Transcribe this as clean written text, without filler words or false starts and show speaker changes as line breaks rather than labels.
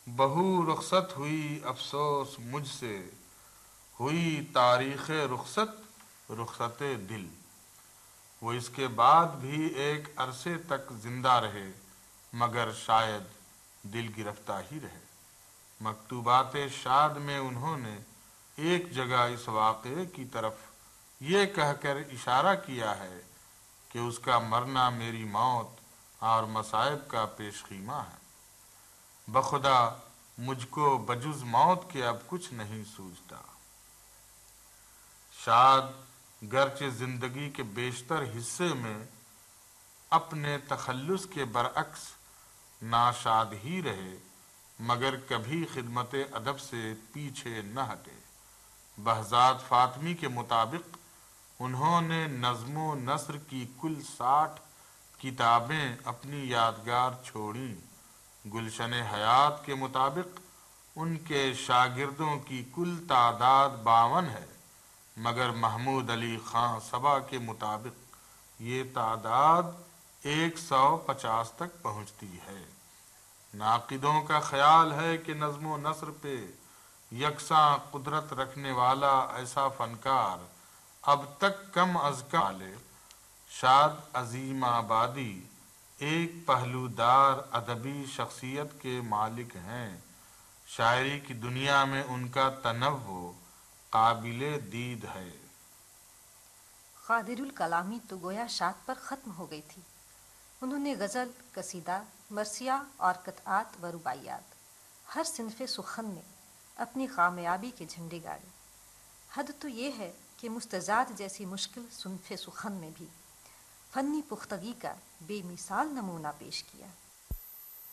بہو رخصت ہوئی افسوس مجھ سے، ہوئی تاریخ رخصت رخصت دل۔ وہ اس کے بعد بھی ایک عرصے تک زندہ رہے، مگر شاید دل گرفتہ ہی رہے۔ مکتوبات شاد میں انہوں نے ایک جگہ اس واقعے کی طرف یہ کہہ کر اشارہ کیا ہے کہ اس کا مرنا میری موت اور مصائب کا پیش خیمہ ہے۔ بخدا مجھ کو بجز موت کے اب کچھ نہیں سوجتا۔ شاد گرچہ زندگی کے بیشتر حصے میں اپنے تخلص کے برعکس ناشاد ہی رہے، مگر کبھی خدمت ادب سے پیچھے نہ ہٹے۔ بہزاد فاطمی کے مطابق انہوں نے نظم و نثر کی کل 60 کتابیں اپنی یادگار چھوڑیں۔ گلشن حیات کے مطابق ان کے شاگردوں کی کل تعداد 52 ہے، مگر محمود علی خان سبا کے مطابق یہ تعداد 150 تک پہنچتی ہے۔ ناقدوں کا خیال ہے کہ نظم و نثر پہ یکساں قدرت رکھنے والا ایسا فنکار اب تک کم از کم شاد عظیم آبادی ایک پہلودار ادبی شخصیت کے مالک ہیں۔ شاعری کی دنیا میں ان کا تنوع قابل دید ہے۔
قادر الکلامی تو گویا شاد پر ختم ہو گئی تھی۔ انہوں نے غزل، قصیدہ، مرثیہ اور قطعات و رباعیات، ہر صنف سخن میں اپنی کامیابی کے جھنڈے گاڑے۔ حد تو یہ ہے کہ مستزاد جیسی مشکل صنف سخن میں بھی فنی پختگی کا بے مثال نمونہ پیش کیا۔